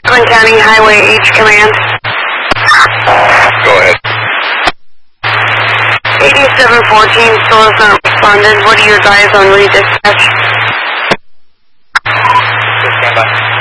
Oakland County Highway H Command. Go ahead. 8714 still has not responded. What do you advise on redispatch? Stand by.